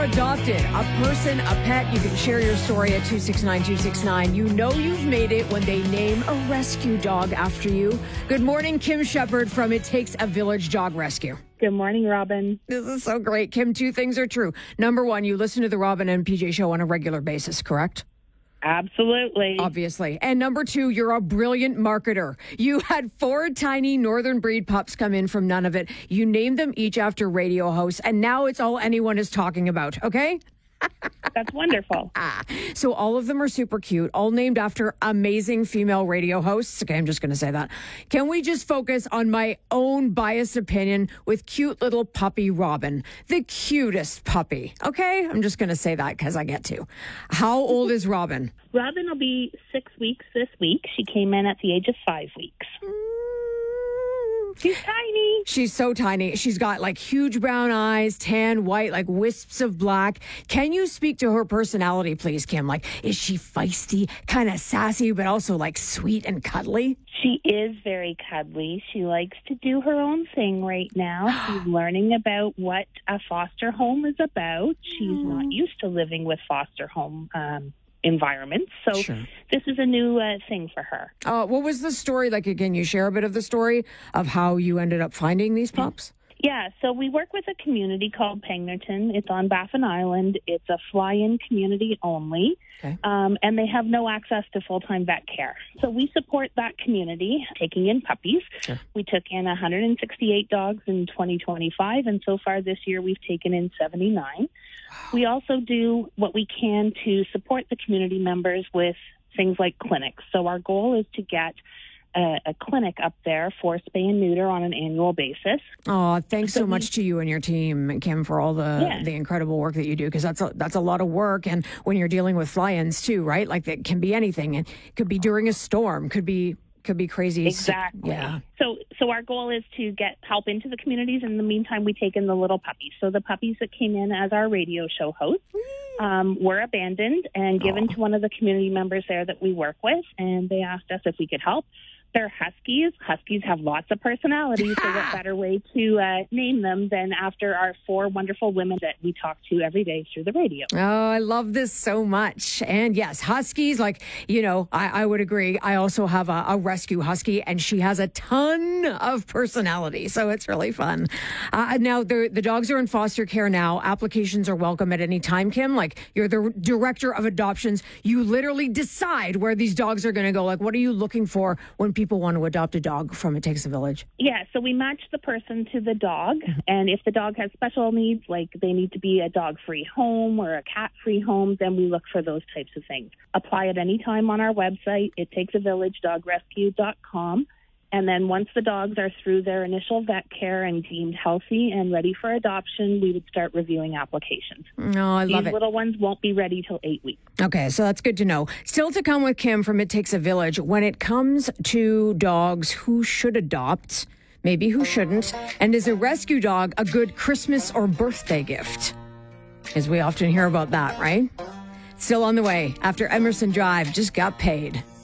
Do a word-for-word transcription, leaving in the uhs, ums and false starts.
adopted a person, a pet, you can share your story at two six nine two six nine. You know you've made it when they name a rescue dog after you. Good morning, Kim Shepard from It Takes a Village Dog Rescue. Good morning, Robin. This is so great. Kim, two things are true. Number one, you listen to the Robin and P J show on a regular basis, correct? Absolutely. Obviously. And number two, you're a brilliant marketer. You had four tiny northern breed pups come in from None of It. You named them each after radio hosts, and now it's all anyone is talking about, okay? That's wonderful. So all of them are super cute, all named after amazing female radio hosts. Okay, I'm just going to say that. Can we just focus on my own biased opinion with cute little puppy Robin, the cutest puppy? Okay, I'm just going to say that because I get to. How old is Robin? Robin will be six weeks this week. She came in at the age of five weeks. She's tiny. She's so tiny. She's got like huge brown eyes, tan, white, like wisps of black. Can you speak to her personality, please, Kim? Like, is she feisty, kind of sassy, but also like sweet and cuddly? She is very cuddly. She likes to do her own thing right now. She's learning about what a foster home is about. She's not used to living with foster home um environment. So Sure. This is a new uh, thing for her. Uh, what was the story? Like, can you share a bit of the story of how you ended up finding these pups? Yeah, so we work with a community called Pegnerton. It's on Baffin Island. It's a fly-in community only, Okay. um, and they have no access to full-time vet care. So we support that community, taking in puppies. Sure. We took in one hundred sixty-eight dogs in twenty twenty-five, and so far this year we've taken in seventy-nine. Wow. We also do what we can to support the community members with things like clinics. So our goal is to get A, a clinic up there for spay and neuter on an annual basis. Oh, thanks so, So we- much to you and your team, Kim, for all the Yeah. the incredible work that you do, because that's a, that's a lot of work. And when you're dealing with fly-ins too, right? Like, it can be anything. It could be during a storm, could be could be crazy. Exactly. Yeah. So, so our goal is to get help into the communities. In the meantime, we take in the little puppies. So the puppies that came in as our radio show hosts um, were abandoned and given Aww. to one of the community members there that we work with, and they asked us if we could help. They're huskies. Huskies have lots of personality, so what better way to uh, name them than after our four wonderful women that we talk to every day through the radio. Oh, I love this so much. And yes, huskies, like, you know, I, I would agree. I also have a, a rescue husky, and she has a ton of personality. So it's really fun. Uh, now, the, the dogs are in foster care now. Applications are welcome at any time, Kim. Like, you're the director of adoptions. You literally decide where these dogs are going to go. Like, what are you looking for when people want to adopt a dog from It Takes a Village? Yeah, so we match the person to the dog, and if the dog has special needs, like they need to be a dog-free home or a cat-free home, then we look for those types of things. Apply at any time on our website, it takes a village dog rescue dot com. And then once the dogs are through their initial vet care and deemed healthy and ready for adoption, we would start reviewing applications. Oh, I love These it. little ones won't be ready till eight weeks. Okay, so that's good to know. Still to come with Kim from It Takes a Village. When it comes to dogs, who should adopt, maybe who shouldn't, and is a rescue dog a good Christmas or birthday gift? Because we often hear about that, right? Still on the way after Emerson Drive just got paid.